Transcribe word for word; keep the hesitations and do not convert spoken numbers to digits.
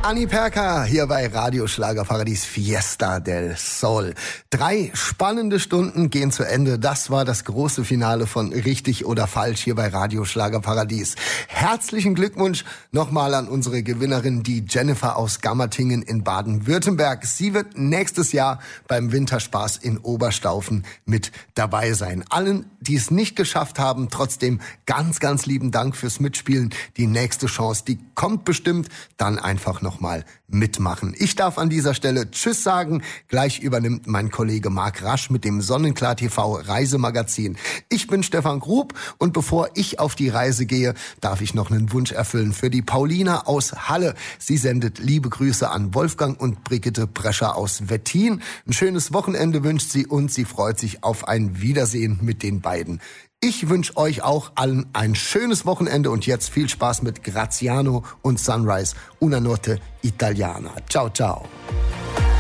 Anni Perka hier bei Radio Schlagerparadies Fiesta del Sol. Drei spannende Stunden gehen zu Ende. Das war das große Finale von Richtig oder Falsch hier bei Radio Schlagerparadies. Herzlichen Glückwunsch nochmal an unsere Gewinnerin, die Jennifer aus Gammertingen in Baden-Württemberg. Sie wird nächstes Jahr beim Winterspaß in Oberstaufen mit dabei sein. Allen, die es nicht geschafft haben, trotzdem ganz, ganz lieben Dank fürs Mitspielen. Die nächste Chance, die kommt bestimmt. Dann einfach noch mal mitmachen. Ich darf an dieser Stelle Tschüss sagen. Gleich übernimmt mein Kollege Marc Rasch mit dem Sonnenklar T V Reisemagazin. Ich bin Stefan Grub und bevor ich auf die Reise gehe, darf ich noch einen Wunsch erfüllen für die Paulina aus Halle. Sie sendet liebe Grüße an Wolfgang und Brigitte Brescher aus Wettin. Ein schönes Wochenende wünscht sie und sie freut sich auf ein Wiedersehen mit den beiden. Ich wünsche euch auch allen ein schönes Wochenende und jetzt viel Spaß mit Graziano und Sunrise, una notte italiana. Ciao, ciao.